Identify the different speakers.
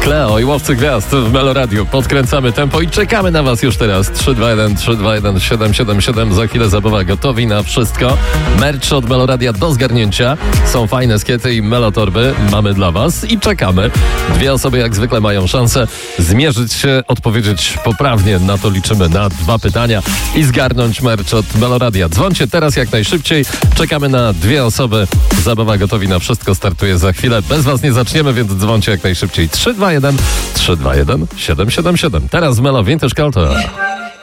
Speaker 1: Kleo i Łowcy Gwiazd w Meloradiu. Podkręcamy tempo i czekamy na was już teraz. 321 321 777. Za chwilę zabawa, gotowi na wszystko. Merch od Meloradia do zgarnięcia. Są fajne skiety i melotorby. Mamy dla was i czekamy. Dwie osoby jak zwykle mają szansę zmierzyć się, odpowiedzieć poprawnie. Na to liczymy, na 2 pytania i zgarnąć merch od Meloradia. Dzwońcie teraz jak najszybciej. Czekamy na 2 osoby. Zabawa, gotowi na wszystko startuje za chwilę. Bez was nie zaczniemy, więc dzwońcie jak najszybciej. 321 321 777. Teraz Melo Vintage Culture.